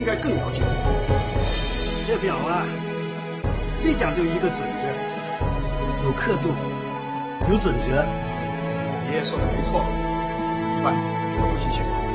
应该更了解。 这表啊，最讲究一个准字，有刻度，有准则。 爷爷说的没错，快，我父亲去。